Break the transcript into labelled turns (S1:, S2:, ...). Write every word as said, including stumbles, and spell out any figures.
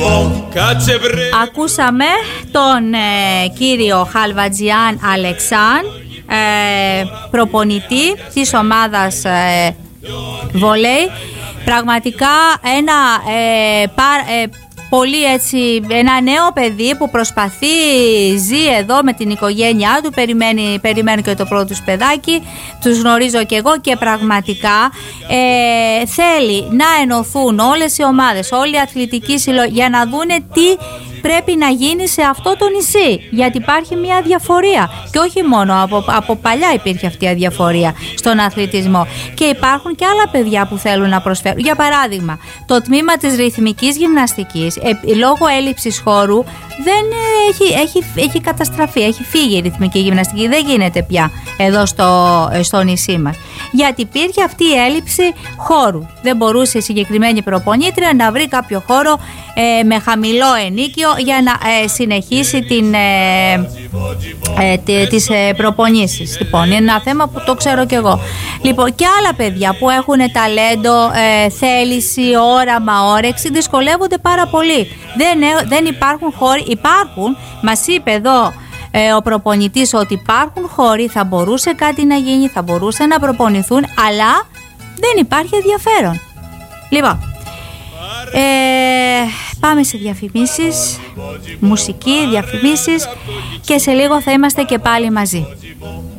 S1: Ακούσαμε τον ε, κύριο Χαλβατζιάν Αλεξάν, ε, προπονητή της ομάδας ε, βολέι. Πραγματικά ένα ε, πα, ε, πολύ έτσι, ένα νέο παιδί που προσπαθεί, ζει εδώ με την οικογένειά του, περιμένει, περιμένει και το πρώτο τους παιδάκι, τους γνωρίζω και εγώ και πραγματικά ε, θέλει να ενωθούν όλες οι ομάδες, όλοι οι αθλητικοί συλλογοί για να δούνε τι πρέπει να γίνει σε αυτό το νησί, γιατί υπάρχει μια διαφορία και όχι μόνο από, από παλιά υπήρχε αυτή η αδιαφορία στον αθλητισμό και υπάρχουν και άλλα παιδιά που θέλουν να προσφέρουν. Για παράδειγμα, το τμήμα της ρυθμικής γυμναστικής ε, λόγω έλλειψης χώρου δεν έχει, έχει, έχει καταστραφεί, έχει φύγει η ρυθμική γυμναστική, δεν γίνεται πια εδώ στο, στο νησί μας, γιατί υπήρχε αυτή η έλλειψη χώρου. Δεν μπορούσε η συγκεκριμένη προπονήτρια να βρει κάποιο χώρο ε, με χαμηλό ενίκιο για να ε, συνεχίσει την, ε, ε, τε, τις ε, προπονήσεις. Λοιπόν, είναι ένα θέμα που το ξέρω κι εγώ. Λοιπόν, και άλλα παιδιά που έχουν ταλέντο, ε, θέληση, όραμα, όρεξη, δυσκολεύονται πάρα πολύ. Δεν, ε, δεν υπάρχουν χώροι, υπάρχουν, μας είπε εδώ ε, ο προπονητής ότι υπάρχουν χώροι, θα μπορούσε κάτι να γίνει, θα μπορούσαν να προπονηθούν, αλλά δεν υπάρχει ενδιαφέρον. Λοιπόν, ε, πάμε σε διαφημίσεις, μουσική, διαφημίσεις και σε λίγο θα είμαστε και πάλι μαζί.